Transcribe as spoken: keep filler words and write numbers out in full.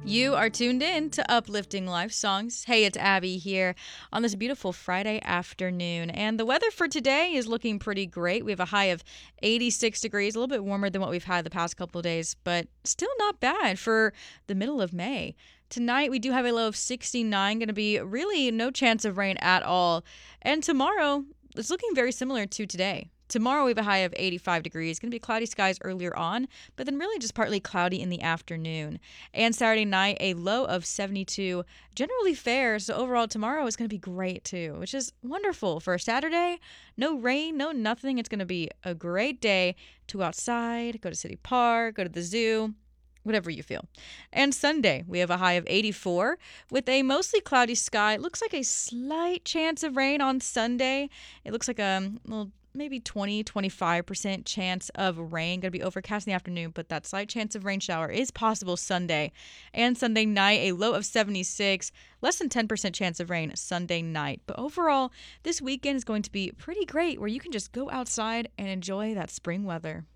You are tuned in to Uplifting Life Songs. Hey, it's Abby here on this beautiful Friday afternoon. And the weather for today is looking pretty great. We have a high of eighty-six degrees, a little bit warmer than what we've had the past couple of days, but still not bad for the middle of May. Tonight, we do have a low of sixty-nine, going to be really no chance of rain at all. And tomorrow, it's looking very similar to today. Tomorrow we have a high of eighty-five degrees. Going to be cloudy skies earlier on, but then really just partly cloudy in the afternoon. And Saturday night, a low of seventy-two. Generally fair, so overall tomorrow is going to be great too, which is wonderful for a Saturday. No rain, no nothing. It's going to be a great day to go outside, go to City Park, go to the zoo, whatever you feel. And Sunday, we have a high of eighty-four with a mostly cloudy sky. It looks like a slight chance of rain on Sunday. It looks like a little maybe twenty, twenty-five percent chance of rain. Going to be overcast in the afternoon, but that slight chance of rain shower is possible Sunday. And Sunday night, a low of seventy-six, less than ten percent chance of rain Sunday night. But overall, this weekend is going to be pretty great where you can just go outside and enjoy that spring weather.